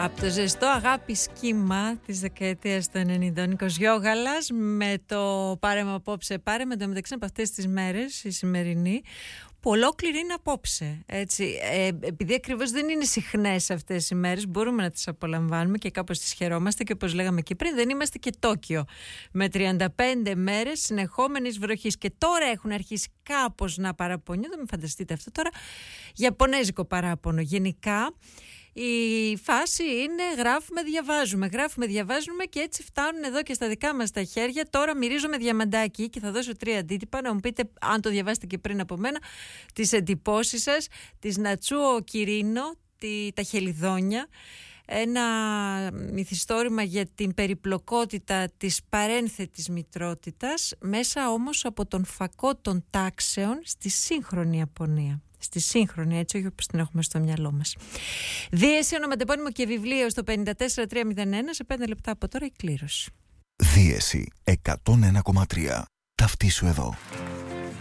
Από το ζεστό αγάπη κύμα της δεκαετίας του 90, ο Νίκος Γιώγαλας με το πάρε με απόψε, πάρε με το μεταξύ από αυτές τις μέρες, η σημερινή, που ολόκληρη είναι απόψε. Έτσι. Επειδή ακριβώς δεν είναι συχνές αυτές οι μέρες, μπορούμε να τις απολαμβάνουμε και κάπως τις χαιρόμαστε και όπως λέγαμε και πριν, δεν είμαστε και Τόκιο με 35 μέρες συνεχόμενης βροχής. Και τώρα έχουν αρχίσει κάπως να παραπονιούνται, μην φανταστείτε αυτό τώρα, Ιαπωνέζικο παράπονο. Γενικά η φάση είναι γράφουμε, διαβάζουμε και έτσι φτάνουν εδώ και στα δικά μας τα χέρια. Τώρα μυρίζω με διαμαντάκι και θα δώσω 3 αντίτυπα να μου πείτε, αν το διαβάσετε και πριν από μένα, τις εντυπώσεις σας, της Νατσούο Κιρίνο, τα χελιδόνια. Ένα μυθιστόρημα για την περιπλοκότητα της παρένθετης μητρότητας, μέσα όμως από τον φακό των τάξεων στη σύγχρονη Ιαπωνία. Στη σύγχρονη, έτσι, όχι όπως την έχουμε στο μυαλό μας. Δίεση, ονοματεπώνυμο και βιβλίο στο 54301. Σε 5 λεπτά από τώρα η κλήρωση. Δίεση 101,3. Ταυτίσου εδώ.